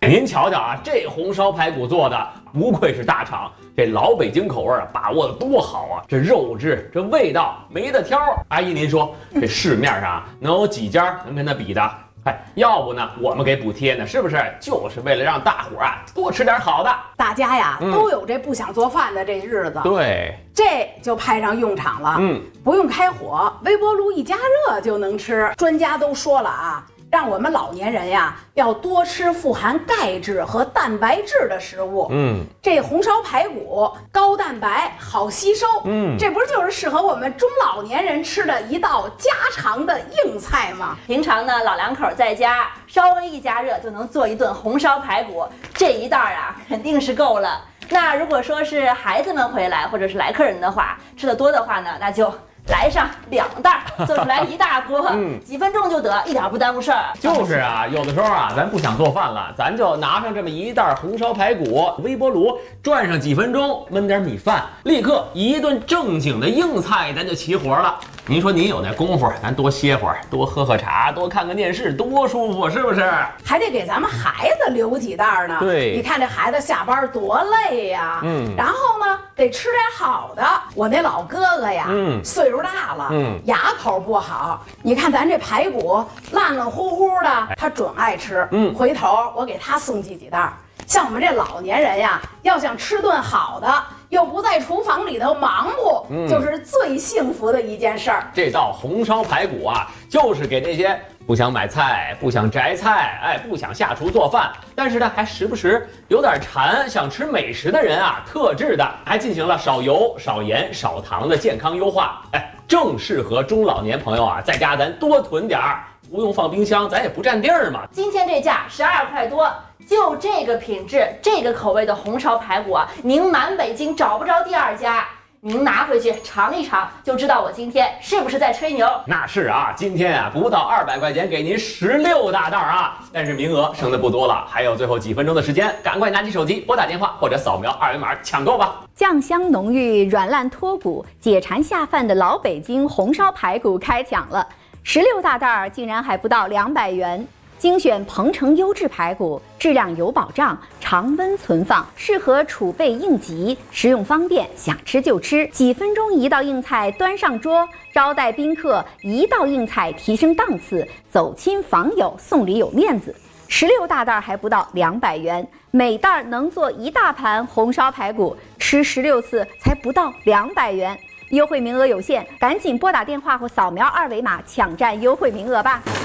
您瞧瞧啊，这红烧排骨做的不愧是大厂，这老北京口味啊，把握的多好啊！这肉质，这味道没得挑。阿姨，您说这市面上啊，能有几家能跟它比的？要不呢，我们给补贴呢，是不是？就是为了让大伙啊多吃点好的。 大家呀，都有这不想做饭的这日子。 对， 这就派上用场了。不用开火，微波炉一加热就能吃。专家都说了啊，让我们老年人呀要多吃富含钙质和蛋白质的食物。这红烧排骨高蛋白好吸收。这不就是适合我们中老年人吃的一道家常的硬菜吗？ 平常呢，老两口在家稍微一加热就能做一顿红烧排骨，这一袋啊肯定是够了。那如果说是孩子们回来或者是来客人的话，吃的多的话呢，那就来上2袋，做出来一大锅，几分钟就得，一点不耽误事儿。 就是啊，有的时候啊，咱不想做饭了，咱就拿上这么一袋红烧排骨，微波炉转上几分钟，焖点米饭，立刻一顿正经的硬菜，咱就齐活了。您说您有那功夫，咱多歇会儿，多喝喝茶，多看看电视，多舒服，是不是？ 还得给咱们孩子留几袋呢。 对， 你看这孩子下班多累呀。然后呢，得吃点好的。我那老哥哥呀，岁数大了，牙口不好。你看咱这排骨烂烂乎乎的，他准爱吃。回头我给他送几袋。像我们这老年人呀，要想吃顿好的，又不在厨房里头忙活，就是最幸福的一件事儿。 这道红烧排骨啊，就是给那些不想买菜、不想摘菜、不想下厨做饭，但是呢还时不时有点馋，想吃美食的人啊特制的，还进行了少油、少盐、少糖的健康优化。正适合中老年朋友啊，在家咱多囤点儿，不用放冰箱，咱也不占地儿嘛。 今天这价12块多。就这个品质、这个口味的红烧排骨啊，您满北京找不着第二家。您拿回去尝一尝，就知道我今天是不是在吹牛。 那是啊，今天啊不到200块钱给您16大袋啊，但是名额剩的不多了，还有最后几分钟的时间，赶快拿起手机拨打电话或者扫描2维码抢购吧。 酱香浓郁、软烂脱骨、解馋下饭的老北京红烧排骨开抢了，16大袋竟然还不到200元。精选鹏城优质排骨，质量有保障，常温存放，适合储备应急，食用方便，想吃就吃。几分钟一道硬菜端上桌，招待宾客一道硬菜提升档次，走亲访友送礼有面子。16大袋还不到200元，每袋能做一大盘红烧排骨，吃16次才不到200元。优惠名额有限，赶紧拨打电话或扫描2维码抢占优惠名额吧。